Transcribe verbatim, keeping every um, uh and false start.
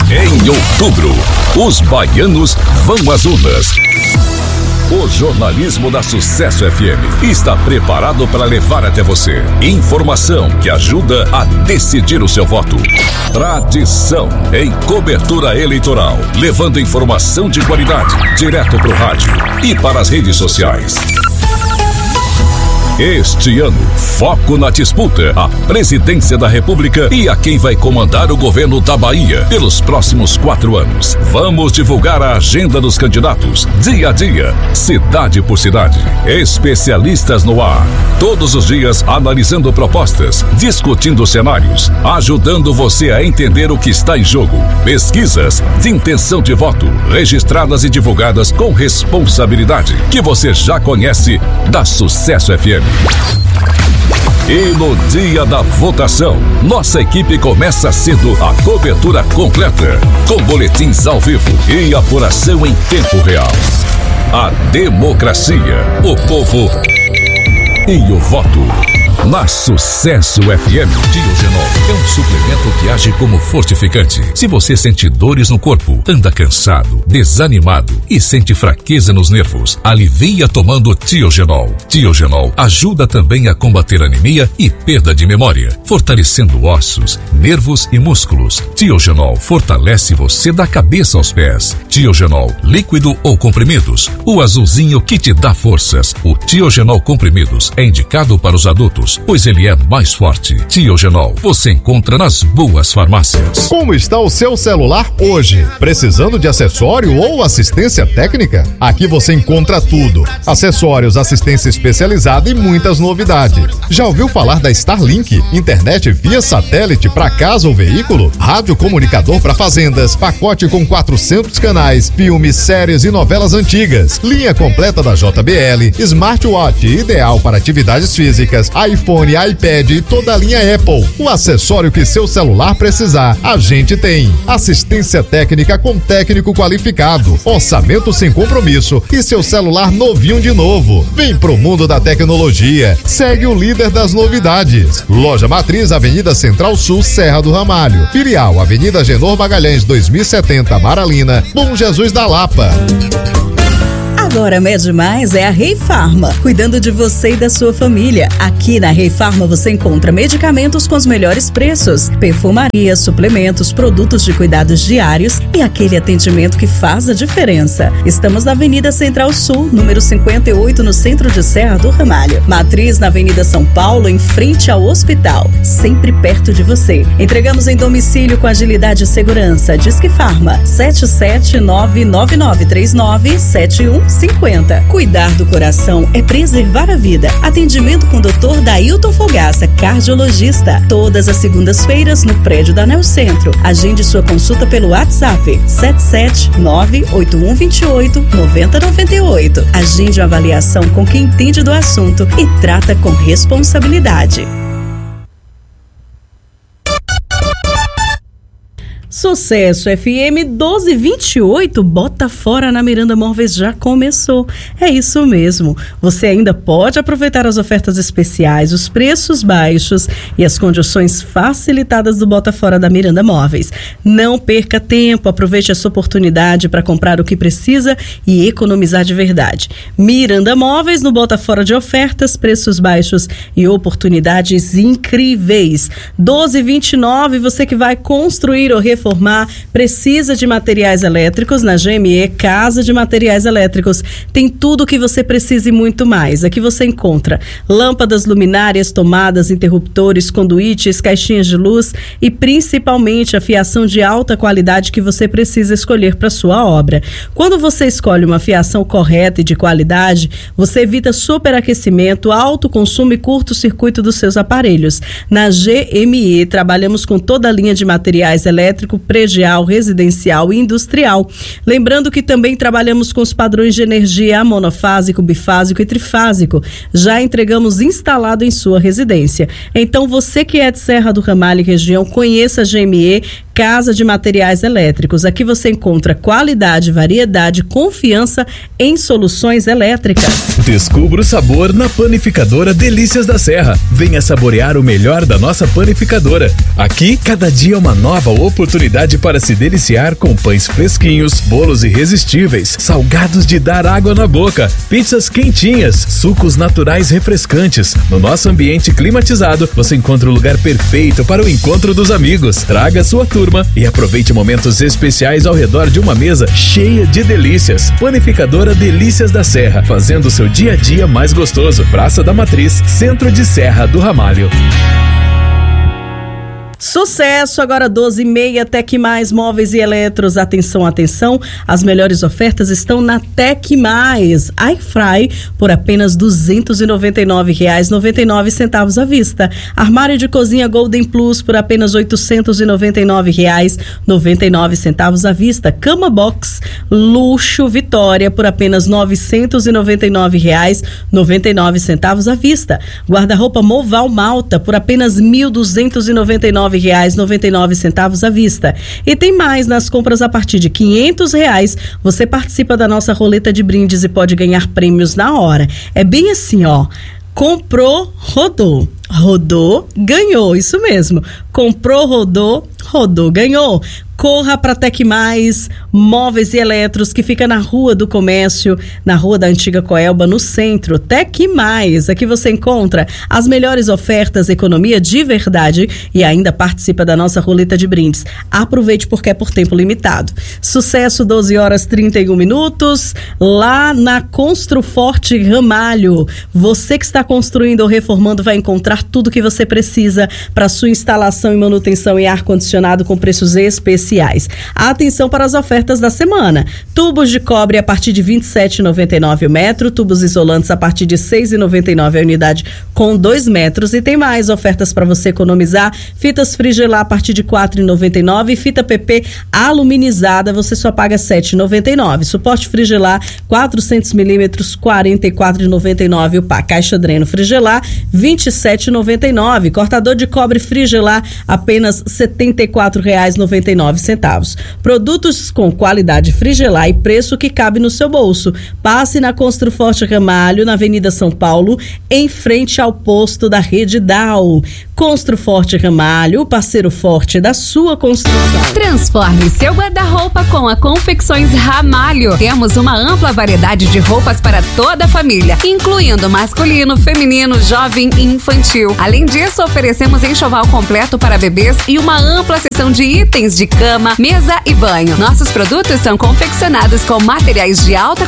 Em outubro, os baianos vão às urnas. O jornalismo da Sucesso F M está preparado para levar até você informação que ajuda a decidir o seu voto. Tradição em cobertura eleitoral, levando informação de qualidade direto para o rádio e para as redes sociais. Este ano, foco na disputa, a presidência da República e a quem vai comandar o governo da Bahia pelos próximos quatro anos. Vamos divulgar a agenda dos candidatos, dia a dia, cidade por cidade. Especialistas no ar, todos os dias analisando propostas, discutindo cenários, ajudando você a entender o que está em jogo. Pesquisas de intenção de voto, registradas e divulgadas com responsabilidade, que você já conhece da Sucesso F M. E no dia da votação, nossa equipe começa cedo a cobertura completa, com boletins ao vivo e apuração em tempo real. A democracia, o povo e o voto. Na Sucesso F M, Tiogenol é um suplemento que age como fortificante. Se você sente dores no corpo, anda cansado, desanimado e sente fraqueza nos nervos, alivia tomando Tiogenol. Tiogenol ajuda também a combater anemia e perda de memória, fortalecendo ossos, nervos e músculos. Tiogenol fortalece você da cabeça aos pés. Tiogenol, líquido ou comprimidos, o azulzinho que te dá forças. O Tiogenol comprimidos é indicado para os adultos, pois ele é mais forte. Tiogenol, você encontra nas boas farmácias. Como está o seu celular hoje? Precisando de acessório ou assistência técnica? Aqui você encontra tudo. Acessórios, assistência especializada e muitas novidades. Já ouviu falar da Starlink? Internet via satélite para casa ou veículo? Rádio comunicador para fazendas, pacote com quatrocentos canais, filmes, séries e novelas antigas. Linha completa da J B L, smartwatch ideal para atividades físicas, iPhone, iPad e toda a linha Apple. O acessório que seu celular precisar, a gente tem. Assistência técnica com técnico qualificado, orçamento sem compromisso e seu celular novinho de novo. Vem pro mundo da tecnologia. Segue o líder das novidades. Loja Matriz, Avenida Central Sul, Serra do Ramalho. Filial, Avenida Genor Magalhães, dois mil e setenta, Maralina, Bom Jesus da Lapa. Agora Mede Mais é a Rei Farma, cuidando de você e da sua família. Aqui na Rei Farma você encontra medicamentos com os melhores preços, perfumaria, suplementos, produtos de cuidados diários e aquele atendimento que faz a diferença. Estamos na Avenida Central Sul, número cinquenta e oito, no centro de Serra do Ramalho. Matriz na Avenida São Paulo, em frente ao hospital, sempre perto de você. Entregamos em domicílio com agilidade e segurança. Disque Farma, sete sete nove nove nove três nove sete um cinquenta. Cuidar do coração é preservar a vida. Atendimento com o doutor Dailton Fogaça, cardiologista. Todas as segundas-feiras no prédio da Neo Centro. Agende sua consulta pelo WhatsApp sete sete nove oito um dois oito nove zero nove oito. Agende uma avaliação com quem entende do assunto e trata com responsabilidade. Sucesso F M doze vinte e oito, Bota Fora na Miranda Móveis já começou. É isso mesmo. Você ainda pode aproveitar as ofertas especiais, os preços baixos e as condições facilitadas do Bota Fora da Miranda Móveis. Não perca tempo, aproveite essa oportunidade para comprar o que precisa e economizar de verdade. Miranda Móveis no Bota Fora de ofertas, preços baixos e oportunidades incríveis. doze vinte e nove, você que vai construir ou reformar Formar, precisa de materiais elétricos. Na G M E Casa de Materiais Elétricos tem tudo o que você precisa e muito mais. Aqui você encontra lâmpadas, luminárias, tomadas, interruptores, conduítes, caixinhas de luz e principalmente a fiação de alta qualidade que você precisa escolher para sua obra. Quando você escolhe uma fiação correta e de qualidade, você evita superaquecimento, alto consumo e curto-circuito dos seus aparelhos. Na G M E trabalhamos com toda a linha de materiais elétricos, predial, residencial e industrial. Lembrando que também trabalhamos com os padrões de energia monofásico, bifásico e trifásico. Já entregamos instalado em sua residência. Então você que é de Serra do Ramalho e região, conheça a G M E Casa de Materiais Elétricos. Aqui você encontra qualidade, variedade, confiança em soluções elétricas. Descubra o sabor na Panificadora Delícias da Serra. Venha saborear o melhor da nossa panificadora. Aqui, cada dia é uma nova oportunidade para se deliciar com pães fresquinhos, bolos irresistíveis, salgados de dar água na boca, pizzas quentinhas, sucos naturais refrescantes. No nosso ambiente climatizado, você encontra o lugar perfeito para o encontro dos amigos. Traga sua turma e aproveite momentos especiais ao redor de uma mesa cheia de delícias. Panificadora Delícias da Serra, fazendo o seu dia a dia mais gostoso. Praça da Matriz, Centro de Serra do Ramalho. Sucesso, agora doze e meia, Tec Mais Móveis e Eletros. Atenção, atenção, as melhores ofertas estão na Tec Mais. Air Fry por apenas duzentos e noventa e nove reais e noventa e nove centavos à vista. Armário de cozinha Golden Plus por apenas oitocentos e noventa e nove reais e noventa e nove centavos à vista. Cama Box Luxo Vitória por apenas novecentos e noventa e nove reais e noventa e nove centavos à vista. Guarda-roupa Moval Malta por apenas mil duzentos e noventa e nove reais e noventa e nove centavos à vista. E tem mais, nas compras a partir de quinhentos reais, você participa da nossa roleta de brindes e pode ganhar prêmios na hora. É bem assim, ó. Comprou, rodou. Rodou, ganhou. Isso mesmo. Comprou, rodou, rodou, ganhou. Corra para Tec Mais Móveis e Eletros, que fica na Rua do Comércio, na Rua da Antiga Coelba, no centro. Tec Mais, aqui você encontra as melhores ofertas, economia de verdade e ainda participa da nossa roleta de brindes. Aproveite porque é por tempo limitado. Sucesso, doze horas e trinta e um minutos, lá na Construforte Ramalho. Você que está construindo ou reformando vai encontrar tudo que você precisa para sua instalação e manutenção e ar-condicionado com preços especiais. Atenção para as ofertas da semana. Tubos de cobre a partir de vinte e sete reais e noventa e nove centavos o metro, tubos isolantes a partir de seis reais e noventa e nove centavos a unidade com dois metros, e tem mais ofertas para você economizar. Fitas Frigelar a partir de quatro reais e noventa e nove centavos, fita P P aluminizada você só paga sete reais e noventa e nove centavos. Suporte Frigelar quatrocentos milímetros, quarenta e quatro reais e noventa e nove centavos o pá. Caixa dreno Frigelar vinte e sete reais e noventa e nove centavos. Cortador de cobre Frigelar apenas setenta e quatro reais e noventa e nove centavos. Produtos com qualidade Frigelar e preço que cabe no seu bolso. Passe na Construforte Ramalho, na Avenida São Paulo, em frente ao posto da Rede Dow. Construforte Ramalho, o parceiro forte da sua construção. Transforme seu guarda-roupa com a Confecções Ramalho. Temos uma ampla variedade de roupas para toda a família, incluindo masculino, feminino, jovem e infantil. Além disso, oferecemos enxoval completo para bebês e uma ampla seção de itens de cama, mesa e banho. Nossos produtos são confeccionados com materiais de alta